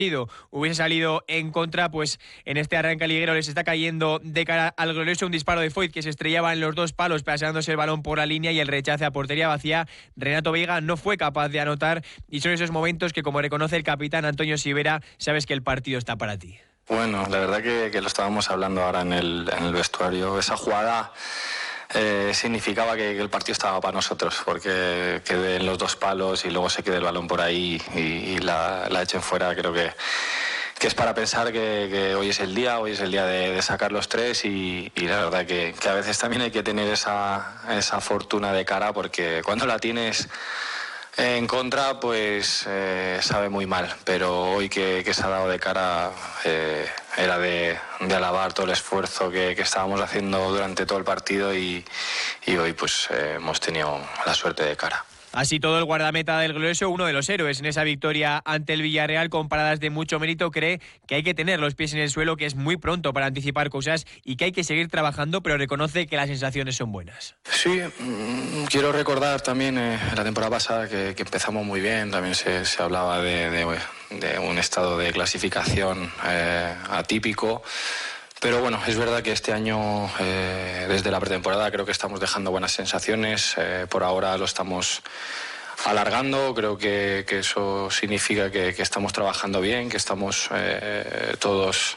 hubiese salido en contra, pues en este arranque liguero les está cayendo de cara al glorioso un disparo de Foyt que se estrellaba en los dos palos paseándose el balón por la línea y el rechace a portería vacía. Renato Veiga no fue capaz de anotar y son esos momentos que, como reconoce el capitán Antonio Sivera, sabes que el partido está para ti. Bueno, la verdad que lo estábamos hablando ahora en el vestuario. Esa jugada significaba que el partido estaba para nosotros, porque quedé en los dos palos y luego se quede el balón por ahí y la echen fuera. Creo que es para pensar que hoy es el día de sacar los tres y la verdad que a veces también hay que tener esa fortuna de cara, porque cuando la tienes en contra pues sabe muy mal, pero hoy que se ha dado de cara era de alabar todo el esfuerzo que estábamos haciendo durante todo el partido y hoy pues hemos tenido la suerte de cara. Así todo, el guardameta del glorioso, uno de los héroes en esa victoria ante el Villarreal con paradas de mucho mérito, cree que hay que tener los pies en el suelo, que es muy pronto para anticipar cosas y que hay que seguir trabajando, pero reconoce que las sensaciones son buenas. Sí, quiero recordar también la temporada pasada que empezamos muy bien, también se hablaba de un estado de clasificación atípico. Pero bueno, es verdad que este año, desde la pretemporada, creo que estamos dejando buenas sensaciones. Por ahora lo estamos alargando. Creo que eso significa que estamos trabajando bien, que estamos todos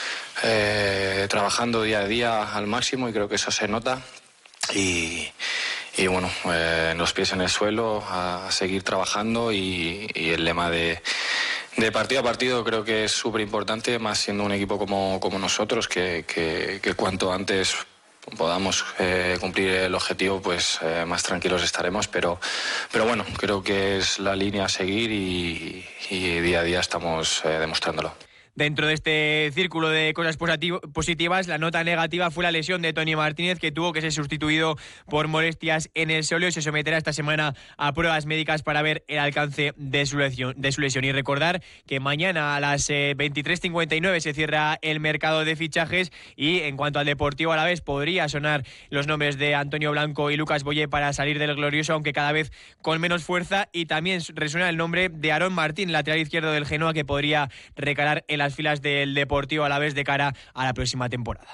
trabajando día a día al máximo y creo que eso se nota. Y bueno, los pies en el suelo, a seguir trabajando y el lema de partido a partido creo que es súper importante, más siendo un equipo como nosotros, que cuanto antes podamos cumplir el objetivo, pues más tranquilos estaremos, pero bueno, creo que es la línea a seguir y día a día estamos demostrándolo. Dentro de este círculo de cosas positivas, la nota negativa fue la lesión de Tony Martínez, que tuvo que ser sustituido por molestias en el sóleo y se someterá esta semana a pruebas médicas para ver el alcance de su lesión. Y recordar que mañana a las 23:59 se cierra el mercado de fichajes y en cuanto al Deportivo Alavés podría sonar los nombres de Antonio Blanco y Lucas Boyé para salir del glorioso, aunque cada vez con menos fuerza, y también resuena el nombre de Aarón Martín, lateral izquierdo del Genoa, que podría recalar en las filas del Deportivo Alavés de cara a la próxima temporada.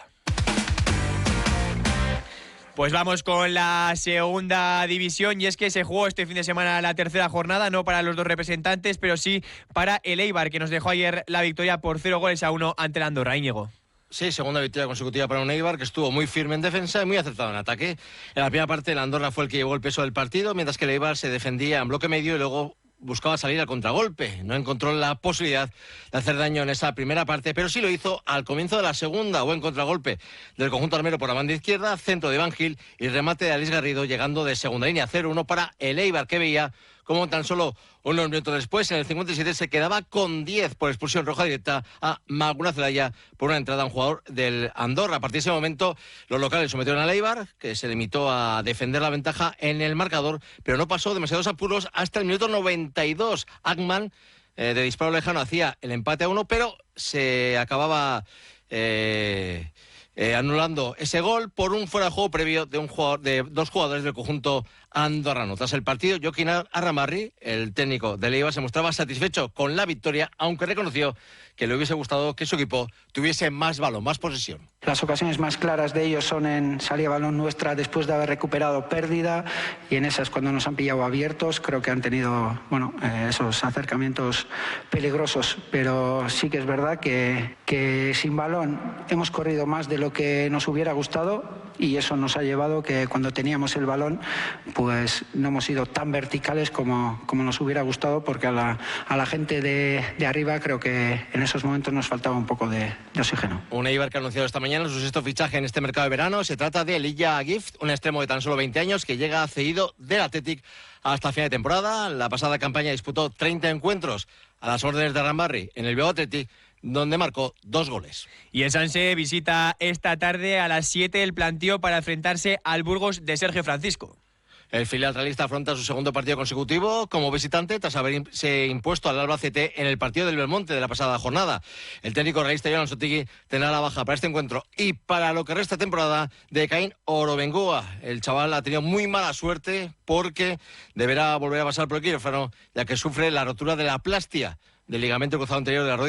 Pues vamos con la segunda división y es que se jugó este fin de semana la tercera jornada, no para los dos representantes, pero sí para el Eibar, que nos dejó ayer la victoria por 0-1 ante el Andorra. Íñigo. Sí, segunda victoria consecutiva para un Eibar que estuvo muy firme en defensa y muy acertado en ataque. En la primera parte el Andorra fue el que llevó el peso del partido, mientras que el Eibar se defendía en bloque medio y luego buscaba salir al contragolpe. No encontró la posibilidad de hacer daño en esa primera parte, pero sí lo hizo al comienzo de la segunda. Buen contragolpe del conjunto armero por la banda izquierda, centro de Van Gil y remate de Alex Garrido llegando de segunda línea. 0-1 para el Eibar, que veía como tan solo unos minutos después, en el 57, se quedaba con 10 por expulsión roja directa a Maguna Zelaya por una entrada a un jugador del Andorra. A partir de ese momento, los locales sometieron al Eibar, que se limitó a defender la ventaja en el marcador, pero no pasó demasiados apuros hasta el minuto 92. Agman, de disparo lejano, hacía el empate a 1, pero se acababa anulando ese gol por un fuera de juego previo de dos jugadores del conjunto andorrano. Tras el partido, Joaquín Arramarri, el técnico del Eibar, se mostraba satisfecho con la victoria, aunque reconoció que le hubiese gustado que su equipo tuviese más balón, más posesión. Las ocasiones más claras de ellos son en salida balón nuestra después de haber recuperado pérdida, y en esas cuando nos han pillado abiertos creo que han tenido esos acercamientos peligrosos, pero sí que es verdad que sin balón hemos corrido más de lo que nos hubiera gustado y eso nos ha llevado que cuando teníamos el balón pues no hemos sido tan verticales como nos hubiera gustado, porque a la gente de arriba creo que en esos momentos nos faltaba un poco de oxígeno. Un Eibar que ha anunciado esta mañana su sexto fichaje en este mercado de verano. Se trata de Elijah Gift, un extremo de tan solo 20 años que llega cedido del Athletic hasta final de temporada. La pasada campaña disputó 30 encuentros a las órdenes de Arramarri en el Bilbao Athletic, donde marcó 2 goles. Y el Sanse visita esta tarde a las 7 el plantío para enfrentarse al Burgos de Sergio Francisco. El filial realista afronta su segundo partido consecutivo como visitante tras haberse impuesto al Albacete en el partido del Belmonte de la pasada jornada. El técnico realista Jonan Sotigui tendrá la baja para este encuentro y para lo que resta temporada de Caín Orobengoa. El chaval ha tenido muy mala suerte porque deberá volver a pasar por el quirófano, ya que sufre la rotura de la aplastia del ligamento cruzado anterior de la rodilla.